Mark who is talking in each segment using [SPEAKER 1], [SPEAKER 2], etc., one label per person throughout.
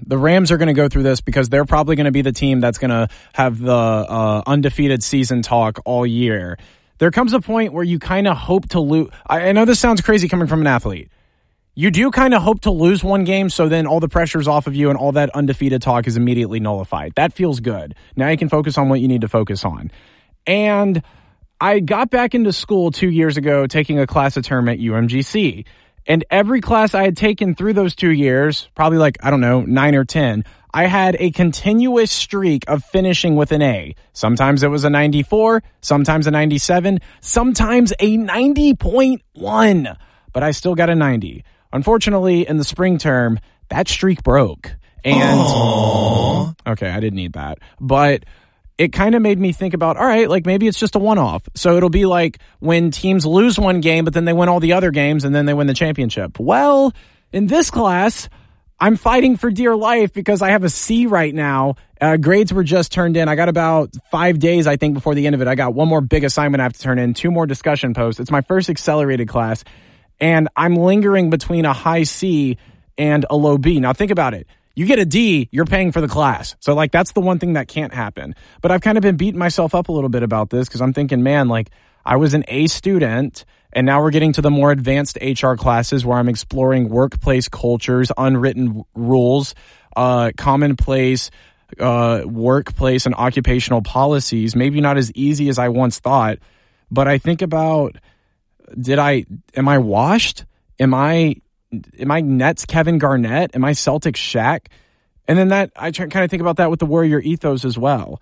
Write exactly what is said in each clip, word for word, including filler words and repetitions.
[SPEAKER 1] The Rams are going to go through this because they're probably going to be the team that's going to have the uh, undefeated season talk all year. There comes a point where you kind of hope to lose. I, I know this sounds crazy coming from an athlete. You do kind of hope to lose one game, so then all the pressure's off of you and all that undefeated talk is immediately nullified. That feels good. Now you can focus on what you need to focus on. And I got back into school two years ago taking a class at term at U M G C. And every class I had taken through those two years, probably like, I don't know, nine or ten, I had a continuous streak of finishing with an A. Sometimes it was a ninety-four, sometimes a ninety-seven, sometimes a ninety point one. But I still got a ninety. Unfortunately, in the spring term, that streak broke. And Aww. Okay, I didn't need that. But it kind of made me think about, all right, like maybe it's just a one-off. So it'll be like when teams lose one game, but then they win all the other games and then they win the championship. Well, in this class, I'm fighting for dear life because I have a C right now. Uh, grades were just turned in. I got about five days, I think, before the end of it. I got one more big assignment I have to turn in, two more discussion posts. It's my first accelerated class. And I'm lingering between a high C and a low B. Now, think about it. You get a D, you're paying for the class. So, like, that's the one thing that can't happen. But I've kind of been beating myself up a little bit about this because I'm thinking, man, like, I was an A student, and now we're getting to the more advanced H R classes where I'm exploring workplace cultures, unwritten rules, uh, commonplace uh, workplace and occupational policies. Maybe not as easy as I once thought. But I think about... Did I, am I washed? Am I, am I Nets Kevin Garnett? Am I Celtics Shaq? And then that, I try, kind of think about that with the Warrior ethos as well.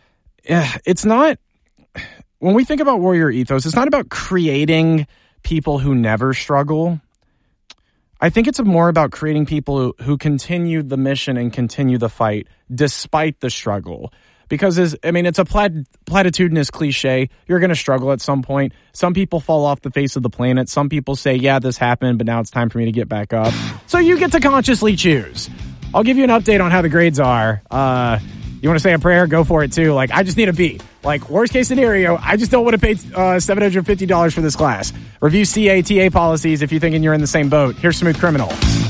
[SPEAKER 1] It's not, when we think about Warrior ethos, it's not about creating people who never struggle. I think it's more about creating people who, who continue the mission and continue the fight despite the struggle. Because, is, I mean, it's a plat- platitudinous cliche. You're going to struggle at some point. Some people fall off the face of the planet. Some people say, yeah, this happened, but now it's time for me to get back up. So you get to consciously choose. I'll give you an update on how the grades are. Uh, you want to say a prayer? Go for it, too. Like, I just need a B. Like, worst case scenario, I just don't want to pay uh, seven hundred fifty dollars for this class. Review C A T A policies if you're thinking you're in the same boat. Here's Smooth Criminal.